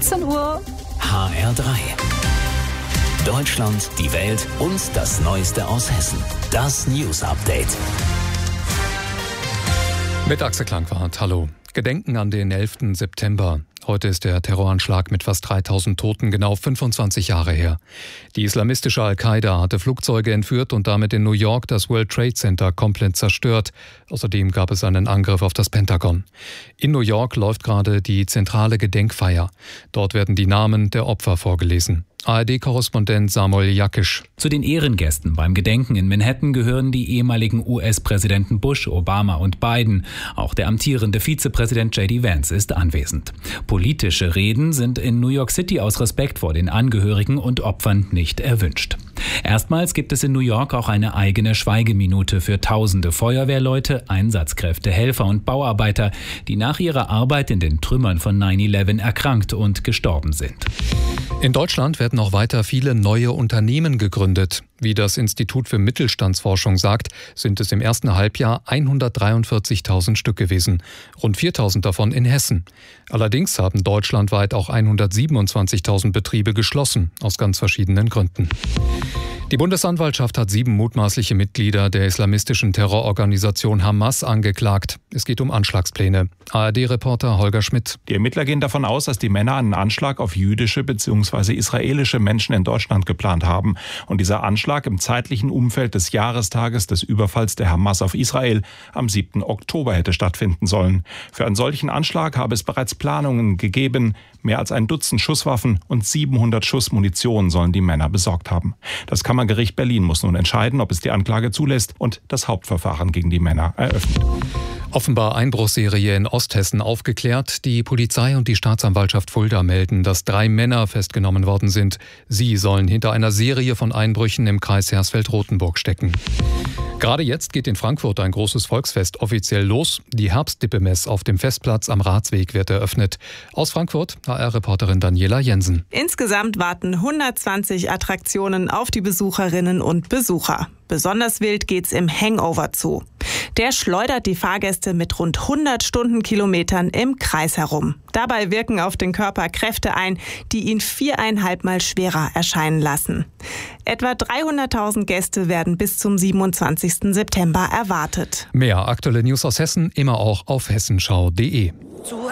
17 Uhr. HR3. Deutschland, die Welt und das Neueste aus Hessen. Das News Update. Mit Axel Klangwart, hallo. Gedenken an den 11. September. Heute ist der Terroranschlag mit fast 3000 Toten genau 25 Jahre her. Die islamistische Al-Qaida hatte Flugzeuge entführt und damit in New York das World Trade Center komplett zerstört. Außerdem gab es einen Angriff auf das Pentagon. In New York läuft gerade die zentrale Gedenkfeier. Dort werden die Namen der Opfer vorgelesen. ARD-Korrespondent Samuel Jakisch. Zu den Ehrengästen beim Gedenken in Manhattan gehören die ehemaligen US-Präsidenten Bush, Obama und Biden. Auch der amtierende Vizepräsident J.D. Vance ist anwesend. Politische Reden sind in New York City aus Respekt vor den Angehörigen und Opfern nicht erwünscht. Erstmals gibt es in New York auch eine eigene Schweigeminute für tausende Feuerwehrleute, Einsatzkräfte, Helfer und Bauarbeiter, die nach ihrer Arbeit in den Trümmern von 9/11 erkrankt und gestorben sind. In Deutschland werden noch weiter viele neue Unternehmen gegründet. Wie das Institut für Mittelstandsforschung sagt, sind es im ersten Halbjahr 143.000 Stück gewesen. Rund 4.000 davon in Hessen. Allerdings haben deutschlandweit auch 127.000 Betriebe geschlossen, aus ganz verschiedenen Gründen. Die Bundesanwaltschaft hat 7 mutmaßliche Mitglieder der islamistischen Terrororganisation Hamas angeklagt. Es geht um Anschlagspläne. ARD-Reporter Holger Schmidt. Die Ermittler gehen davon aus, dass die Männer einen Anschlag auf jüdische bzw. israelische Menschen in Deutschland geplant haben. Und dieser Anschlag im zeitlichen Umfeld des Jahrestages des Überfalls der Hamas auf Israel am 7. Oktober hätte stattfinden sollen. Für einen solchen Anschlag habe es bereits Planungen gegeben. Mehr als ein Dutzend Schusswaffen und 700 Schuss Munition sollen die Männer besorgt haben. Das Kammergericht Berlin muss nun entscheiden, ob es die Anklage zulässt und das Hauptverfahren gegen die Männer eröffnet. Offenbar Einbruchsserie in Osthessen aufgeklärt. Die Polizei und die Staatsanwaltschaft Fulda melden, dass 3 Männer festgenommen worden sind. Sie sollen hinter einer Serie von Einbrüchen im Kreis Hersfeld-Rotenburg stecken. Gerade jetzt geht in Frankfurt ein großes Volksfest offiziell los. Die Herbstdippemess auf dem Festplatz am Ratsweg wird eröffnet. Aus Frankfurt, HR-Reporterin Daniela Jensen. Insgesamt warten 120 Attraktionen auf die Besucherinnen und Besucher. Besonders wild geht's im Hangover zu. Der schleudert die Fahrgäste mit rund 100 Stundenkilometern im Kreis herum. Dabei wirken auf den Körper Kräfte ein, die ihn 4,5 Mal schwerer erscheinen lassen. Etwa 300.000 Gäste werden bis zum 27. September erwartet. Mehr aktuelle News aus Hessen immer auch auf hessenschau.de.